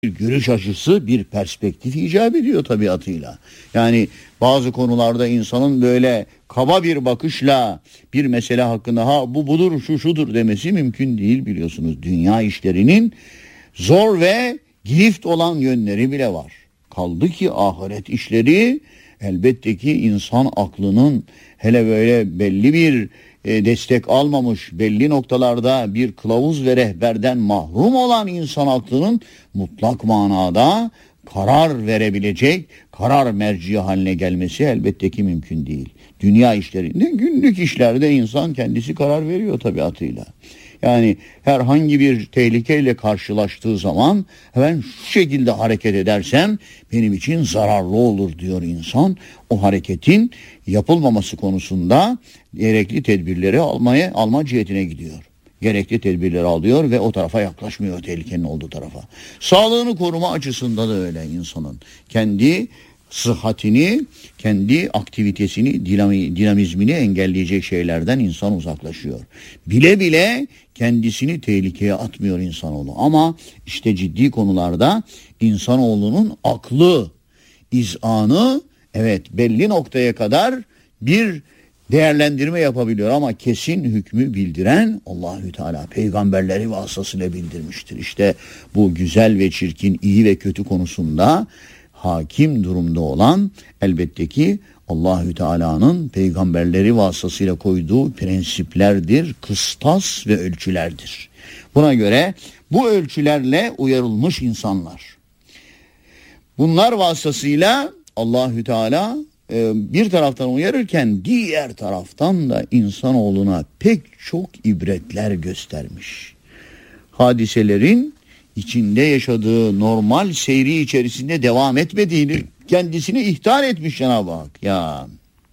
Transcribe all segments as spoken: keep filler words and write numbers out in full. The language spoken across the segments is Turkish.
bir görüş açısı, bir perspektif icap ediyor tabiatıyla. Yani bazı konularda insanın böyle kaba bir bakışla bir mesele hakkında ha bu budur şu şudur demesi mümkün değil, biliyorsunuz. Dünya işlerinin zor ve girift olan yönleri bile var. Kaldı ki ahiret işleri elbette ki insan aklının hele böyle belli bir e, destek almamış, belli noktalarda bir kılavuz ve rehberden mahrum olan insan aklının mutlak manada karar verebilecek, karar merci haline gelmesi elbette ki mümkün değil. Dünya işlerinde, günlük işlerde insan kendisi karar veriyor tabiatıyla. Yani herhangi bir tehlikeyle karşılaştığı zaman hemen şu şekilde hareket edersem benim için zararlı olur diyor insan. O hareketin yapılmaması konusunda gerekli tedbirleri almaya alma cihetine gidiyor. Gerekli tedbirleri alıyor ve o tarafa yaklaşmıyor, tehlikenin olduğu tarafa. Sağlığını koruma açısından da öyle insanın. Kendi sıhhatini, kendi aktivitesini, dinami, dinamizmini engelleyecek şeylerden insan uzaklaşıyor. Bile bile kendisini tehlikeye atmıyor insanoğlu. Ama işte ciddi konularda insanoğlunun aklı, izanı evet belli noktaya kadar bir değerlendirme yapabiliyor ama kesin hükmü bildiren Allahü Teala peygamberleri vasıtasıyla bildirmiştir. İşte bu güzel ve çirkin, iyi ve kötü konusunda hakim durumda olan elbette ki Allahü Teala'nın peygamberleri vasıtasıyla koyduğu prensiplerdir, kıstas ve ölçülerdir. Buna göre bu ölçülerle uyarılmış insanlar. Bunlar vasıtasıyla Allahü Teala bir taraftan uyarırken diğer taraftan da insanoğluna pek çok ibretler göstermiş. Hadiselerin içinde yaşadığı normal seyri içerisinde devam etmediğini kendisine ihtar etmiş Cenab-ı Hak. Ya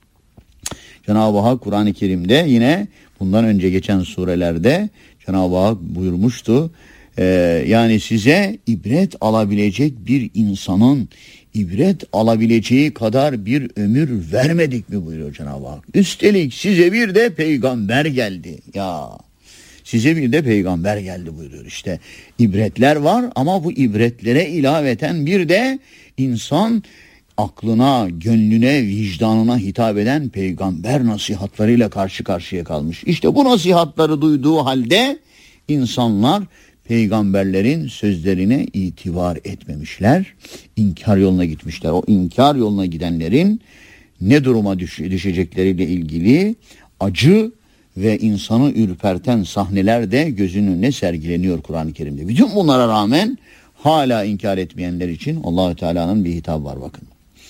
Cenab-ı Hak Kur'an-ı Kerim'de yine bundan önce geçen surelerde Cenab-ı Hak buyurmuştu. Ee, yani size ibret alabilecek bir insanın ibret alabileceği kadar bir ömür vermedik mi buyuruyor Cenab-ı Hak. Üstelik size bir de peygamber geldi. Ya size bir de peygamber geldi buyuruyor. İşte ibretler var ama bu ibretlere ilaveten bir de insan aklına, gönlüne, vicdanına hitap eden peygamber nasihatlarıyla karşı karşıya kalmış. İşte bu nasihatları duyduğu halde insanlar peygamberlerin sözlerine itibar etmemişler. İnkar yoluna gitmişler. O inkar yoluna gidenlerin ne duruma düş- düşecekleriyle ilgili acı ve insanı ürperten sahneler de gözünün önüne sergileniyor Kur'an-ı Kerim'de. Bütün bunlara rağmen hala inkar etmeyenler için Allahü Teala'nın bir hitabı var bakın.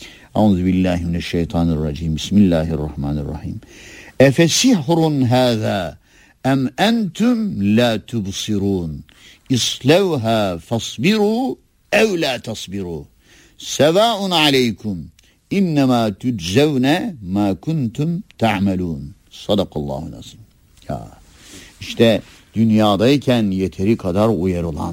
Euzubillahimineşşeytanirracim. Bismillahirrahmanirrahim. Efesihrun hâzâ em entüm la tubsirun. İslevha fasbiru ev la tasbiru. Sevaun aleykum. İnnemâ tüczevne mâ kuntum ta'melûn. Sadakallahu nazim. Ya işte dünyadayken yeteri kadar uyarılan,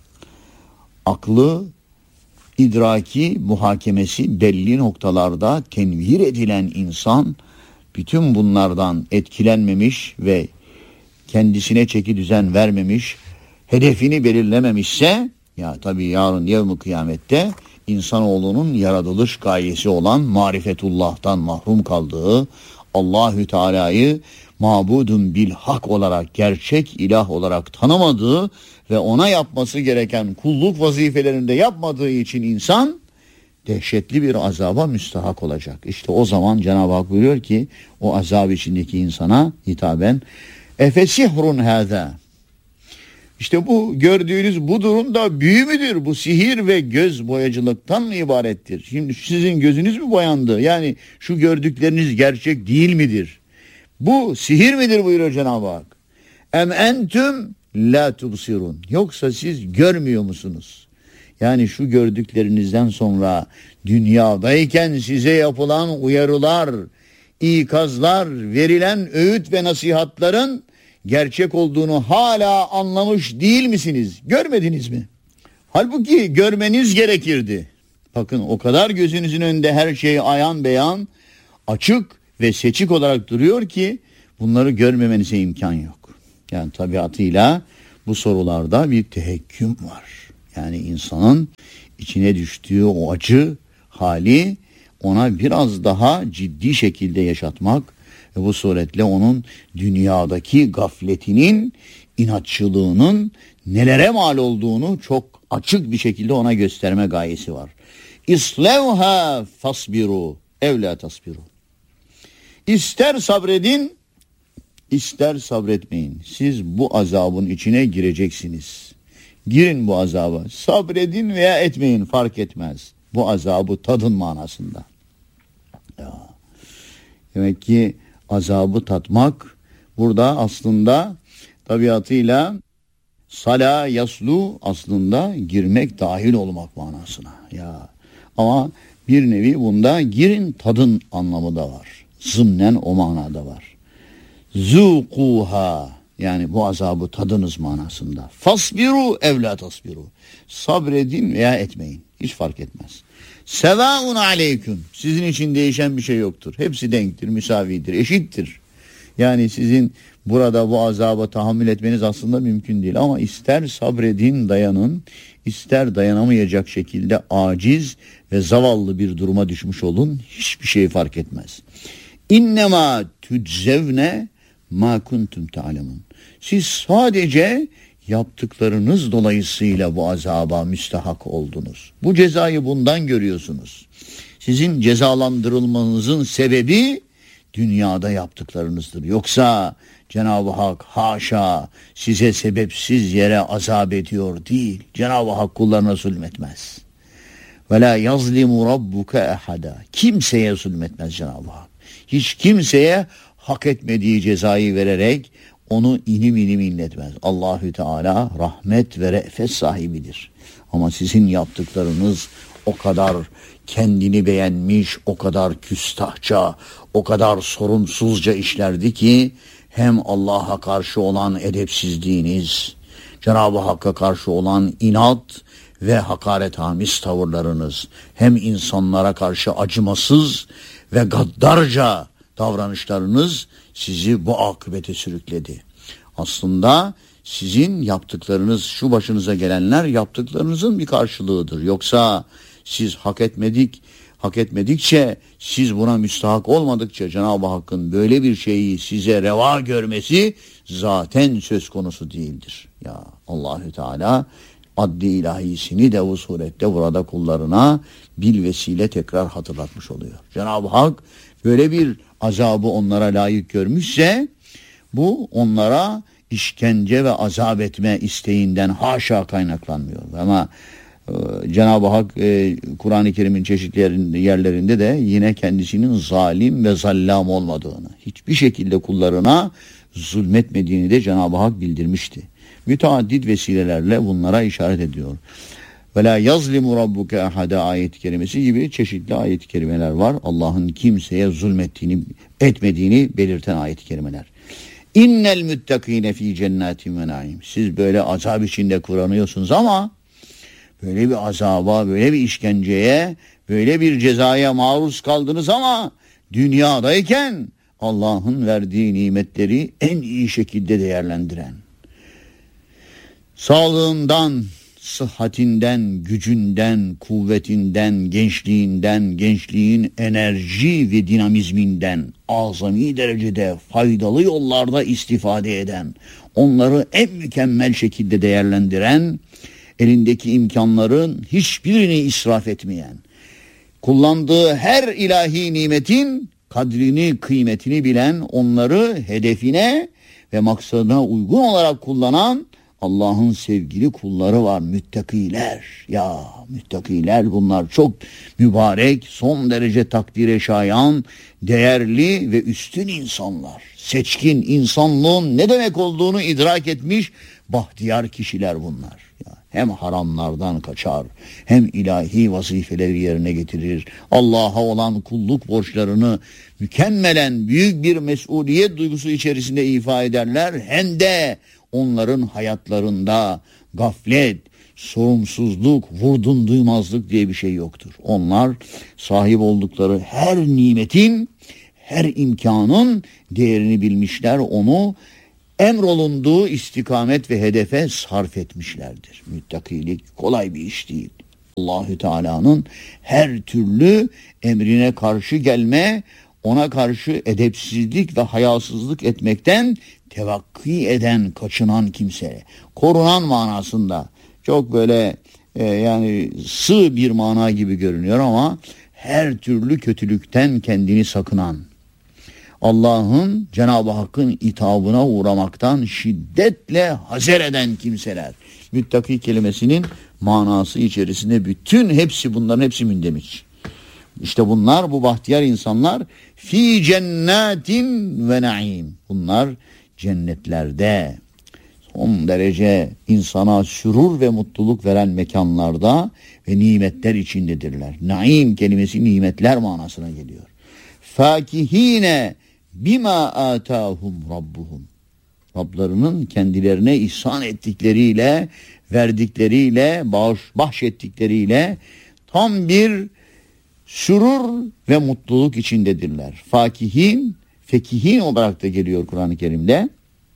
aklı, idraki, muhakemesi belli noktalarda tenvir edilen insan bütün bunlardan etkilenmemiş ve kendisine çeki düzen vermemiş, hedefini belirlememişse ya tabii yarın yevm-i kıyamette insanoğlunun yaratılış gayesi olan marifetullah'tan mahrum kaldığı, Allahü Teala'yı mabudun bil hak olarak, gerçek ilah olarak tanımadığı ve ona yapması gereken kulluk vazifelerinde yapmadığı için insan dehşetli bir azaba müstahak olacak. İşte o zaman Cenab-ı Hak buyuruyor ki o azab içindeki insana hitaben efesihrun hâzâ. İşte bu gördüğünüz bu durumda büyü müdür? Bu sihir ve göz boyacılıktan mı ibarettir? Şimdi sizin gözünüz mü boyandı? Yani şu gördükleriniz gerçek değil midir? Bu sihir midir buyuruyor Cenab-ı Hak. Em entüm la tubsirun. Yoksa siz görmüyor musunuz? Yani şu gördüklerinizden sonra dünyadayken size yapılan uyarılar, ikazlar, verilen öğüt ve nasihatların gerçek olduğunu hala anlamış değil misiniz? Görmediniz mi? Halbuki görmeniz gerekirdi. Bakın o kadar gözünüzün önünde her şey ayan beyan, açık ve seçik olarak duruyor ki bunları görmemenize imkan yok. Yani tabiatıyla bu sorularda bir tehekküm var. Yani insanın içine düştüğü o acı hali ona biraz daha ciddi şekilde yaşatmak ve bu suretle onun dünyadaki gafletinin, inatçılığının nelere mal olduğunu çok açık bir şekilde ona gösterme gayesi var. İslevha fasbiru ev la tasbiru. İster sabredin, ister sabretmeyin. Siz bu azabın içine gireceksiniz. Girin bu azaba. Sabredin veya etmeyin fark etmez. Bu azabı tadın manasında. Ya. Demek ki azabı tatmak burada aslında tabiatıyla sala yaslu aslında girmek, dahil olmak manasına. Ya. Ama bir nevi bunda girin tadın anlamı da var. Zımnen o manada var. Zukuha, yani bu azabı tadınız manasında. Fasbiru ev la tasbiru. Sabredin veya etmeyin. Hiç fark etmez. Sevaun aleyküm. Sizin için değişen bir şey yoktur. Hepsi denktir, müsavidir, eşittir. Yani sizin burada bu azaba tahammül etmeniz aslında mümkün değil. Ama ister sabredin, dayanın, ister dayanamayacak şekilde aciz ve zavallı bir duruma düşmüş olun. Hiçbir şey fark etmez. İnnemâ tüczevne mâ kuntum ta'lemun. Siz sadece yaptıklarınız dolayısıyla bu azaba müstahak oldunuz. Bu cezayı bundan görüyorsunuz. Sizin cezalandırılmanızın sebebi dünyada yaptıklarınızdır. Yoksa Cenab-ı Hak haşa size sebepsiz yere azap ediyor değil. Cenab-ı Hak kullarına zulmetmez. Ve la yazlimu rabbuke ehada. Kimseye zulmetmez Cenab-ı Hak. Hiç kimseye hak etmediği cezayı vererek onu inim inim inletmez. Allahü Teala rahmet ve re'fet sahibidir. Ama sizin yaptıklarınız o kadar kendini beğenmiş, o kadar küstahça, o kadar sorumsuzca işlerdi ki hem Allah'a karşı olan edepsizliğiniz, Cenab-ı Hakk'a karşı olan inat ve hakaretamiz tavırlarınız, hem insanlara karşı acımasız ve gaddarca davranışlarınız sizi bu akıbete sürükledi. Aslında sizin yaptıklarınız, şu başınıza gelenler yaptıklarınızın bir karşılığıdır. Yoksa siz hak etmedik, hak etmedikçe, siz buna müstahak olmadıkça Cenab-ı Hakk'ın böyle bir şeyi size reva görmesi zaten söz konusu değildir. Ya Allahü Teala adli ilahisini de bu surette burada kullarına bil vesile tekrar hatırlatmış oluyor. Cenab-ı Hak böyle bir azabı onlara layık görmüşse bu onlara işkence ve azap etme isteğinden haşa kaynaklanmıyor. Ama e, Cenab-ı Hak e, Kur'an-ı Kerim'in çeşitli yerlerinde de yine kendisinin zalim ve zallam olmadığını, hiçbir şekilde kullarına zulmetmediğini de Cenab-ı Hak bildirmişti. Müteaddit vesilelerle bunlara işaret ediyor. Ve la yazlimu rabbuke ahada ayet-i kerimesi gibi çeşitli ayet-i kerimeler var. Allah'ın kimseye zulmettiğini, etmediğini belirten ayet-i kerimeler. İnnel müttakine fi cennetin ve naim. Siz böyle azap içinde kıvranıyorsunuz ama böyle bir azaba, böyle bir işkenceye, böyle bir cezaya maruz kaldınız ama dünyadayken Allah'ın verdiği nimetleri en iyi şekilde değerlendiren, sağlığından, sıhhatinden, gücünden, kuvvetinden, gençliğinden, gençliğin enerji ve dinamizminden azami derecede faydalı yollarda istifade eden, onları en mükemmel şekilde değerlendiren, elindeki imkanların hiçbirini israf etmeyen, kullandığı her ilahi nimetin kadrini, kıymetini bilen, onları hedefine ve maksadına uygun olarak kullanan Allah'ın sevgili kulları var, müttakiler. Ya müttakiler, bunlar çok mübarek, son derece takdire şayan, değerli ve üstün insanlar. Seçkin, insanlığın ne demek olduğunu idrak etmiş bahtiyar kişiler bunlar. Ya, hem haramlardan kaçar, hem ilahi vazifeleri yerine getirir. Allah'a olan kulluk borçlarını mükemmelen büyük bir mesuliyet duygusu içerisinde ifa ederler. Hem de onların hayatlarında gaflet, sorumsuzluk, vurdum duymazlık diye bir şey yoktur. Onlar sahip oldukları her nimetin, her imkanın değerini bilmişler, onu emrolunduğu istikamet ve hedefe sarf etmişlerdir. Müttakilik kolay bir iş değil. Allahü Teala'nın her türlü emrine karşı gelme, ona karşı edepsizlik ve hayasızlık etmekten tevakki eden, kaçınan kimse, korunan manasında. Çok böyle e, yani sığ bir mana gibi görünüyor ama her türlü kötülükten kendini sakınan, Allah'ın, Cenab-ı Hakk'ın itabına uğramaktan şiddetle hazer eden kimseler. Müttaki kelimesinin manası içerisinde bütün hepsi, bunların hepsi mündemiş. İşte bunlar, bu bahtiyar insanlar fi cennetin ve naim. Bunlar cennetlerde, son derece insana sürur ve mutluluk veren mekanlarda ve nimetler içindedirler. Naim kelimesi nimetler manasına geliyor. Fakihine bima atahum rabbuhum. Rablarının kendilerine ihsan ettikleriyle, verdikleriyle, bağış, bahşettikleriyle tam bir sürur ve mutluluk içindedirler. Fakihin, fekihin olarak da geliyor Kur'an-ı Kerim'de.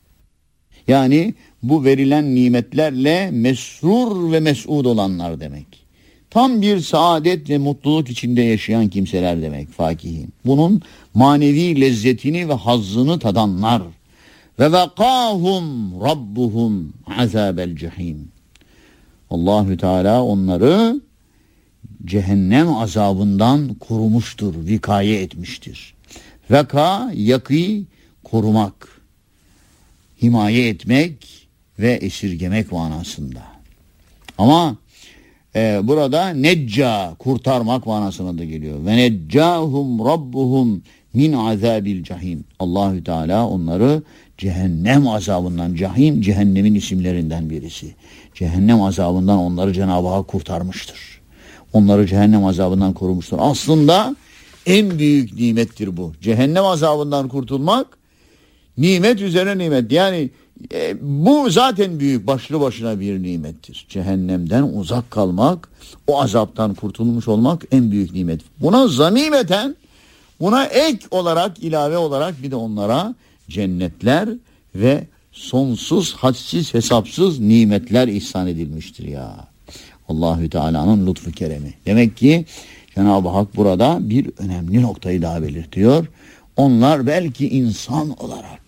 Yani bu verilen nimetlerle mesrur ve mes'ud olanlar demek. Tam bir saadet ve mutluluk içinde yaşayan kimseler demek fakihin. Bunun manevi lezzetini ve hazzını tadanlar. Ve vakahum rabbuhum azabel cehim. Allahü Teala onları cehennem azabından korumuştur, vikaye etmiştir. Veka, yakî, korumak, himaye etmek ve esirgemek manasında. Ama e, burada necca, kurtarmak manasına da geliyor. Ve neccahum rabbuhum min azabil cahim. Allahü Teala onları cehennem azabından, cahim cehennemin isimlerinden birisi. Cehennem azabından onları Cenab-ı Hak kurtarmıştır. Onları cehennem azabından korumuştur. Aslında en büyük nimettir bu. Cehennem azabından kurtulmak nimet üzerine nimet. Yani e, bu zaten büyük, başlı başına bir nimettir. Cehennemden uzak kalmak, o azaptan kurtulmuş olmak en büyük nimet. Buna zanimeten, buna ek olarak, ilave olarak bir de onlara cennetler ve sonsuz, hadsiz, hesapsız nimetler ihsan edilmiştir ya. Allahü Teala'nın lütfu keremi. Demek ki Cenab-ı Hak burada bir önemli noktayı daha belirtiyor. Onlar belki insan olarak,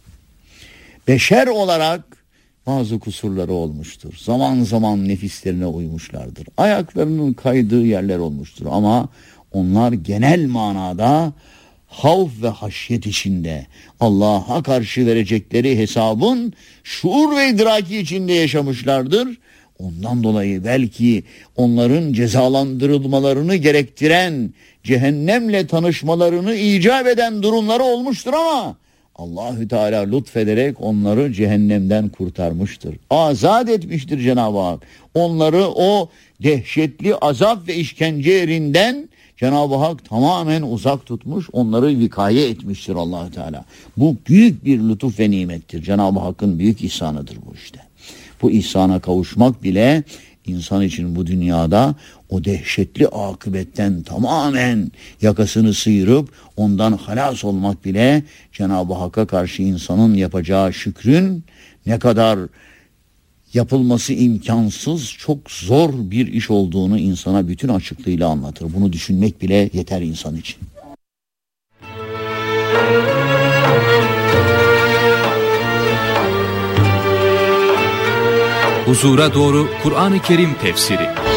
beşer olarak bazı kusurları olmuştur. Zaman zaman nefislerine uymuşlardır. Ayaklarının kaydığı yerler olmuştur. Ama onlar genel manada havf ve haşyet içinde, Allah'a karşı verecekleri hesabın şuur ve idraki içinde yaşamışlardır. Ondan dolayı belki onların cezalandırılmalarını gerektiren, cehennemle tanışmalarını icap eden durumları olmuştur ama Allahü Teala lütfederek onları cehennemden kurtarmıştır. Azat etmiştir Cenab-ı Hak. Onları o dehşetli azap ve işkence yerinden Cenab-ı Hak tamamen uzak tutmuş, onları vikaye etmiştir Allahü Teala. Bu büyük bir lütuf ve nimettir. Cenab-ı Hakk'ın büyük ihsanıdır bu işte. Bu ihsana kavuşmak bile insan için bu dünyada o dehşetli akıbetten tamamen yakasını sıyırıp ondan halas olmak bile Cenab-ı Hakk'a karşı insanın yapacağı şükrün ne kadar yapılması imkansız, çok zor bir iş olduğunu insana bütün açıklığıyla anlatır. Bunu düşünmek bile yeter insan için. Huzura Doğru Kur'an-ı Kerim Tefsiri.